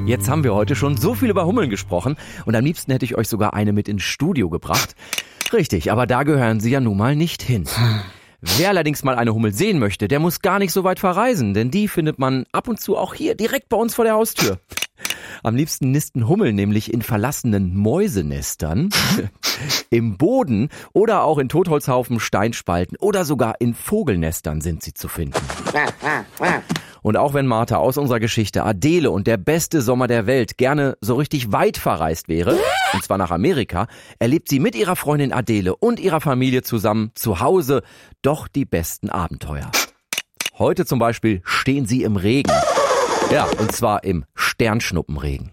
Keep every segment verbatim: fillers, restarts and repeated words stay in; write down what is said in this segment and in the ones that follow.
Jetzt haben wir heute schon so viel über Hummeln gesprochen und am liebsten hätte ich euch sogar eine mit ins Studio gebracht. Richtig, aber da gehören sie ja nun mal nicht hin. Wer allerdings mal eine Hummel sehen möchte, der muss gar nicht so weit verreisen, denn die findet man ab und zu auch hier direkt bei uns vor der Haustür. Am liebsten nisten Hummeln nämlich in verlassenen Mäusenestern, im Boden oder auch in Totholzhaufen, Steinspalten oder sogar in Vogelnestern sind sie zu finden. Und auch wenn Martha aus unserer Geschichte Adele und der beste Sommer der Welt gerne so richtig weit verreist wäre, und zwar nach Amerika, erlebt sie mit ihrer Freundin Adele und ihrer Familie zusammen zu Hause doch die besten Abenteuer. Heute zum Beispiel stehen sie im Regen. Ja, und zwar im Sternschnuppenregen.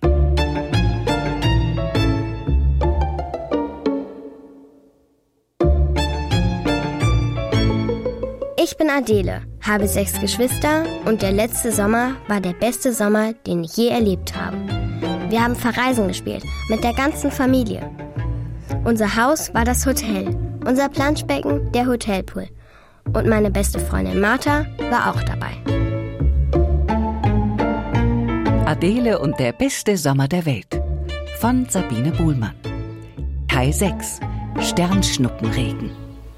Ich bin Adele, habe sechs Geschwister und der letzte Sommer war der beste Sommer, den ich je erlebt habe. Wir haben Verreisen gespielt, mit der ganzen Familie. Unser Haus war das Hotel, unser Planschbecken der Hotelpool. Und meine beste Freundin Martha war auch dabei. Adele und der beste Sommer der Welt von Sabine Buhlmann. Teil sechs. Sternschnuppenregen.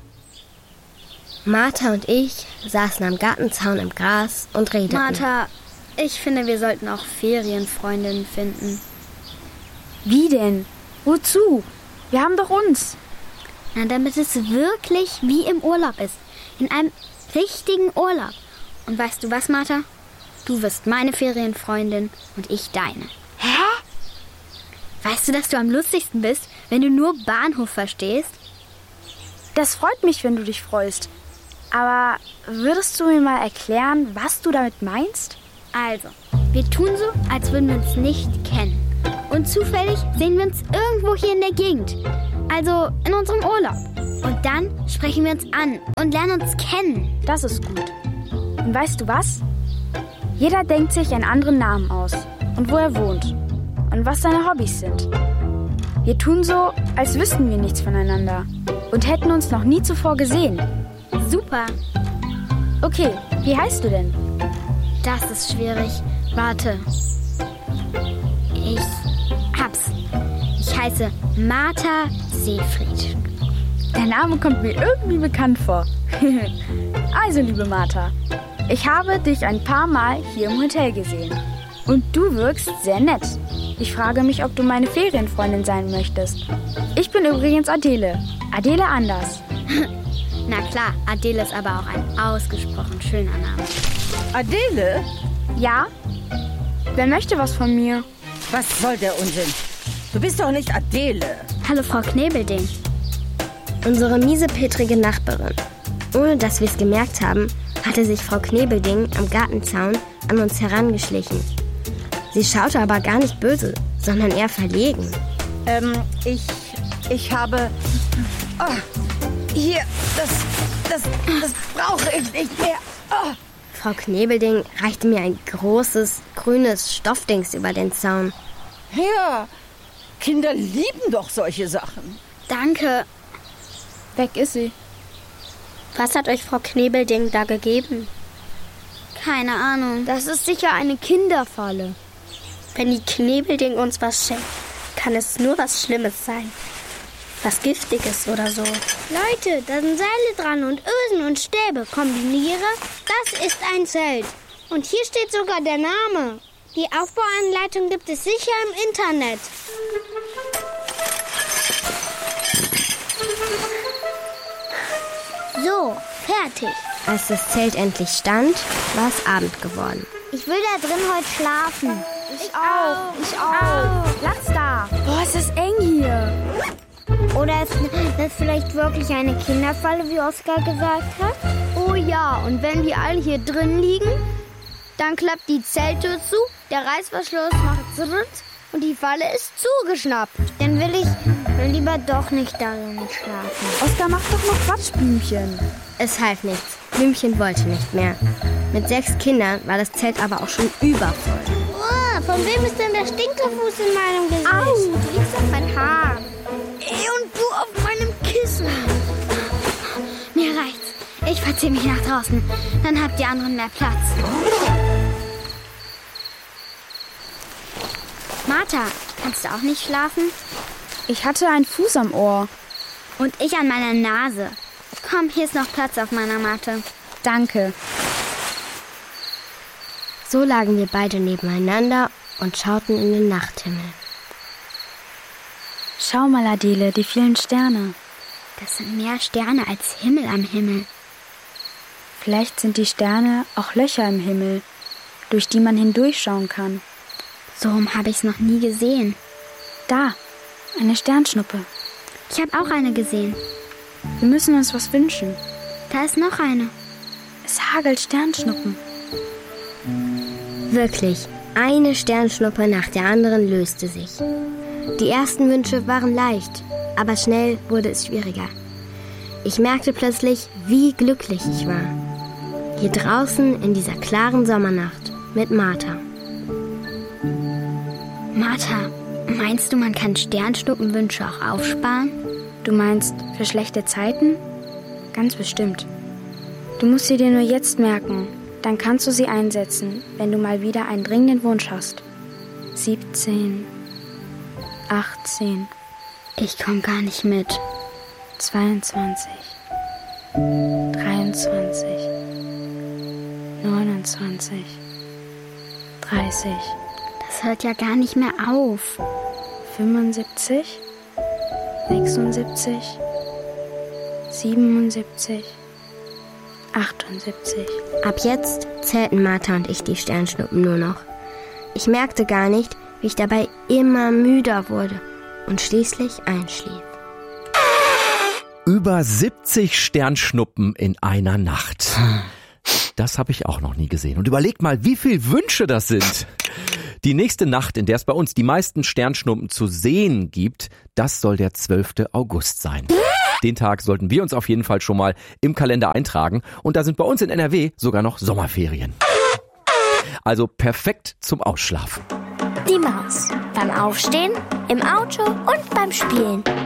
Martha und ich saßen am Gartenzaun im Gras und redeten. Martha, ich finde, wir sollten auch Ferienfreundinnen finden. Wie denn? Wozu? Wir haben doch uns. Na, damit es wirklich wie im Urlaub ist. In einem richtigen Urlaub. Und weißt du was, Martha? Du wirst meine Ferienfreundin und ich deine. Hä? Weißt du, dass du am lustigsten bist, wenn du nur Bahnhof verstehst? Das freut mich, wenn du dich freust. Aber würdest du mir mal erklären, was du damit meinst? Also, wir tun so, als würden wir uns nicht kennen. Und zufällig sehen wir uns irgendwo hier in der Gegend. Also in unserem Urlaub. Und dann sprechen wir uns an und lernen uns kennen. Das ist gut. Und weißt du was? Jeder denkt sich einen anderen Namen aus. Und wo er wohnt. Und was seine Hobbys sind. Wir tun so, als wüssten wir nichts voneinander. Und hätten uns noch nie zuvor gesehen. Super. Okay, wie heißt du denn? Das ist schwierig. Warte. Ich hab's. Ich heiße Martha Seefried. Der Name kommt mir irgendwie bekannt vor. Also, liebe Martha, ich habe dich ein paar Mal hier im Hotel gesehen. Und du wirkst sehr nett. Ich frage mich, ob du meine Ferienfreundin sein möchtest. Ich bin übrigens Adele. Adele Anders. Na klar, Adele ist aber auch ein ausgesprochen schöner Name. Adele? Ja? Wer möchte was von mir? Was soll der Unsinn? Du bist doch nicht Adele. Hallo, Frau Knebelding. Unsere miesepetrige Nachbarin. Ohne dass wir es gemerkt haben, hatte sich Frau Knebelding am Gartenzaun an uns herangeschlichen. Sie schaute aber gar nicht böse, sondern eher verlegen. Ähm, ich, ich habe... Oh, hier, das, das, das brauche ich nicht mehr. Oh. Frau Knebelding reichte mir ein großes, grünes Stoffdings über den Zaun. Ja, Kinder lieben doch solche Sachen. Danke. Weg ist sie. Was hat euch Frau Knebelding da gegeben? Keine Ahnung. Das ist sicher eine Kinderfalle. Wenn die Knebelding uns was schenkt, kann es nur was Schlimmes sein. Was Giftiges oder so. Leute, da sind Seile dran und Ösen und Stäbe. Kombiniere, das ist ein Zelt. Und hier steht sogar der Name. Die Aufbauanleitung gibt es sicher im Internet. So, fertig. Als das Zelt endlich stand, war es Abend geworden. Ich will da drin heute schlafen. Ich auch, ich auch. Platz da. Boah, es ist eng hier. Oder ist das vielleicht wirklich eine Kinderfalle, wie Oskar gesagt hat? Oh ja, und wenn die alle hier drin liegen, dann klappt die Zelttür zu, der Reißverschluss macht zurück und die Falle ist zugeschnappt. Dann will ich lieber doch nicht darin schlafen. Oskar, mach doch noch Quatschblümchen. Es half nichts. Blümchen wollte nicht mehr. Mit sechs Kindern war das Zelt aber auch schon übervoll. Oh, von wem ist denn der Stinkefuß in meinem Gesicht? Au, du liegst auf mein Haar. Und du auf meinem Kissen. Mir reicht's. Ich verziehe mich nach draußen. Dann habt die anderen mehr Platz. Martha, kannst du auch nicht schlafen? Ich hatte einen Fuß am Ohr. Und ich an meiner Nase. Komm, hier ist noch Platz auf meiner Matte. Danke. So lagen wir beide nebeneinander und schauten in den Nachthimmel. Schau mal, Adele, die vielen Sterne. Das sind mehr Sterne als Himmel am Himmel. Vielleicht sind die Sterne auch Löcher im Himmel, durch die man hindurchschauen kann. So habe ich es noch nie gesehen. Da, eine Sternschnuppe. Ich habe auch eine gesehen. Wir müssen uns was wünschen. Da ist noch eine. Es hagelt Sternschnuppen. Wirklich, eine Sternschnuppe nach der anderen löste sich. Die ersten Wünsche waren leicht, aber schnell wurde es schwieriger. Ich merkte plötzlich, wie glücklich ich war. Hier draußen in dieser klaren Sommernacht mit Martha. Martha, meinst du, man kann Sternschnuppenwünsche auch aufsparen? Du meinst für schlechte Zeiten? Ganz bestimmt. Du musst sie dir nur jetzt merken. Dann kannst du sie einsetzen, wenn du mal wieder einen dringenden Wunsch hast. siebzehn, achtzehn. Ich komme gar nicht mit. zweiundzwanzig, dreiundzwanzig, neunundzwanzig, dreißig. Das hört ja gar nicht mehr auf. fünfundsiebzig, sechsundsiebzig, siebenundsiebzig, achtundsiebzig. Ab jetzt zählten Martha und ich die Sternschnuppen nur noch. Ich merkte gar nicht, wie ich dabei immer müder wurde und schließlich einschlief. Über siebzig Sternschnuppen in einer Nacht. Das habe ich auch noch nie gesehen. Und überlegt mal, wie viele Wünsche das sind. Die nächste Nacht, in der es bei uns die meisten Sternschnuppen zu sehen gibt, das soll der zwölfte August sein. Den Tag sollten wir uns auf jeden Fall schon mal im Kalender eintragen. Und da sind bei uns in N R W sogar noch Sommerferien. Also perfekt zum Ausschlafen. Die Maus. Beim Aufstehen, im Auto und beim Spielen.